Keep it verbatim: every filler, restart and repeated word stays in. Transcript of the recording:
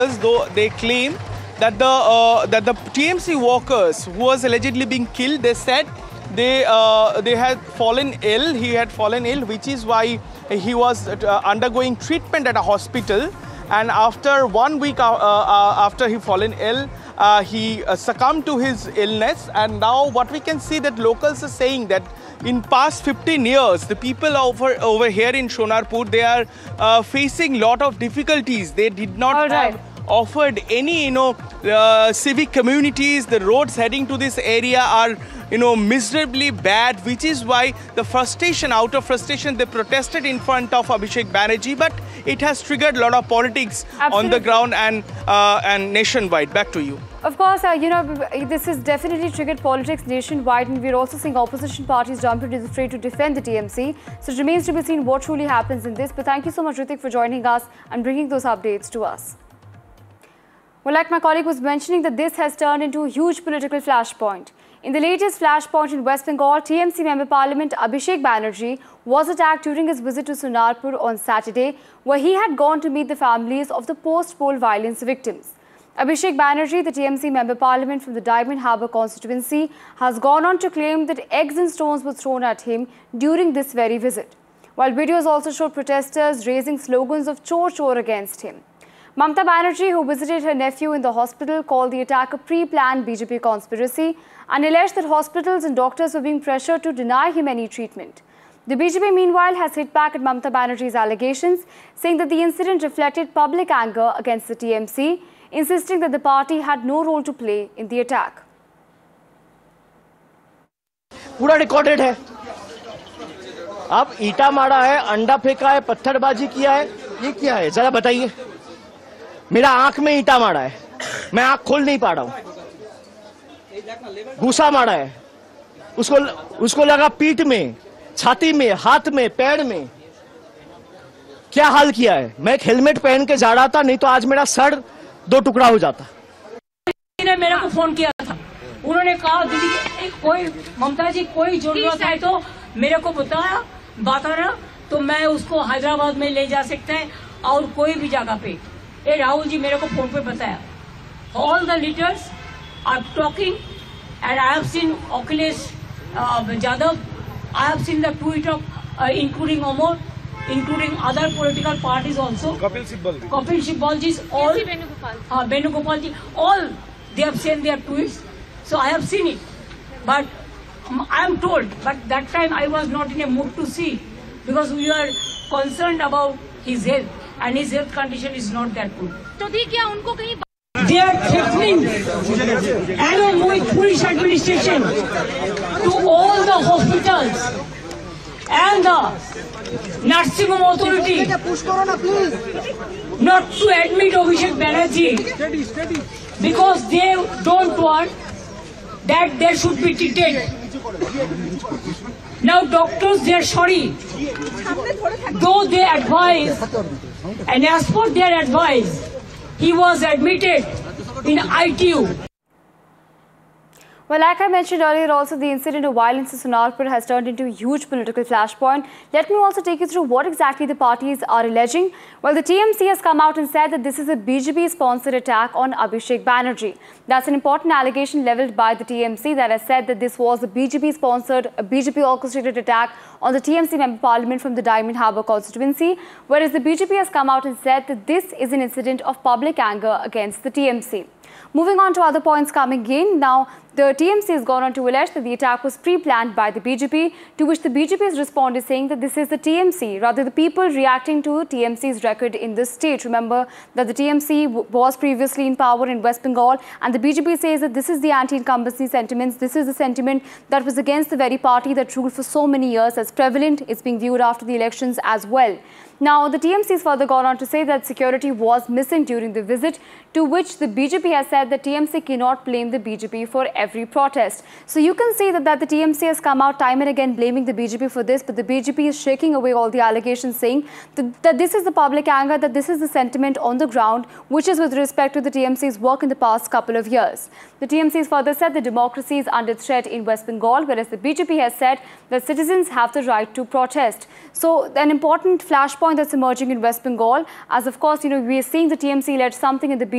though they claim that the uh, that the T M C workers who was allegedly being killed, they said they uh, they had fallen ill. He had fallen ill, which is why he was uh, undergoing treatment at a hospital. And after one week uh, uh, after he fallen ill, uh, he uh, succumbed to his illness. And now what we can see that locals are saying that in past fifteen years, the people over over here in Shonarpur, they are uh, facing lot of difficulties. They did not All right. have offered any, you know, uh, civic communities. The roads heading to this area are, you know, miserably bad, which is why the frustration, out of frustration, they protested in front of Abhishek Banerjee, but it has triggered a lot of politics Absolutely. on the ground and, uh, and nationwide. Back to you. Of course, uh, you know, this has definitely triggered politics nationwide, and we're also seeing opposition parties jump into the fray to defend the T M C. So it remains to be seen what truly happens in this. But thank you so much, Ritik, for joining us and bringing those updates to us. Well, like my colleague was mentioning, that this has turned into a huge political flashpoint. In the latest flashpoint in West Bengal, T M C Member Parliament Abhishek Banerjee was attacked during his visit to Sonarpur on Saturday, where he had gone to meet the families of the post-poll violence victims. Abhishek Banerjee, the T M C Member Parliament from the Diamond Harbour constituency, has gone on to claim that eggs and stones were thrown at him during this very visit, while videos also showed protesters raising slogans of "Chor Chor" against him. Mamata Banerjee, who visited her nephew in the hospital, called the attack a pre-planned B J P conspiracy and alleged that hospitals and doctors were being pressured to deny him any treatment. The B J P, meanwhile, has hit back at Mamata Banerjee's allegations, saying that the incident reflected public anger against the T M C, insisting that the party had no role to play in the attack. पूरा recorded है। अब ईटा मारा है, अंडा फेंका है, पत्थरबाजी किया है, ये क्या है जरा बताइए। मेरा आंख में ईटा मारा है, मैं आंख खोल नहीं पा रहा हूं। घूसा मारा है, उसको उसको लगा पीठ में, छाती में, हाथ में, पैर में। क्या हाल किया है। मैं एक हेलमेट पहन के जा रहा था, नहीं तो आज मेरा सर दो टुकड़ा हो जाता। ने मेरे को फोन किया था, उन्होंने कहा दीदी कोई ममता जी कोई जरूरत है तो मेरे को बताया बताना, तो मैं उसको हैदराबाद में ले जा सकते हैं और कोई भी जगह पे। ये राहुल जी मेरे को फोन पे बताया। All the leaders are talking and I have seen Akhilesh Yadav, I have seen the tweet of including Amar, including other political parties also. Kapil Sibal. Kapil Sibal ji, all. Uh, Venugopal ji, all they have sent their tweets. So I have seen it. But um, I am told, but that time I was not in a mood to see because we were concerned about his health and his health condition is not that good. तो दी क्या उनको कहीं They are threatening along with police administration to all the hospitals and the nursing home authority not to admit Abhishek Banerjee because they don't want that they should be treated. Now doctors, they are sorry, though they advise, and as per their advice, he was admitted in I T U. Well, like I mentioned earlier, also the incident of violence in Sonarpur has turned into a huge political flashpoint. Let me also take you through what exactly the parties are alleging. Well, the T M C has come out and said that this is a B J P-sponsored attack on Abhishek Banerjee. That's an important allegation levelled by the T M C that has said that this was a B J P-sponsored, a B J P-orchestrated attack on the T M C Member Parliament from the Diamond Harbour constituency, whereas the B J P has come out and said that this is an incident of public anger against the T M C. Moving on to other points coming in. Now, the T M C has gone on to allege that the attack was pre-planned by the B J P, to which the B J P has responded saying that this is the T M C, rather the people reacting to T M C's record in this state. Remember that the T M C was previously in power in West Bengal, and the B J P says that this is the anti-incumbency sentiments, this is the sentiment that was against the very party that ruled for so many years as prevalent. It's being viewed after the elections as well. Now, the T M C has further gone on to say that security was missing during the visit, to which the B J P has has said that T M C cannot blame the B J P for every protest. So you can see that, that the T M C has come out time and again blaming the B J P for this, but the B J P is shaking away all the allegations, saying that, that this is the public anger, that this is the sentiment on the ground, which is with respect to the T M C's work in the past couple of years. The T M C has further said the democracy is under threat in West Bengal, whereas the B J P has said that citizens have the right to protest. So an important flashpoint that's emerging in West Bengal, as of course, you know, we are seeing the T M C led something in the B J P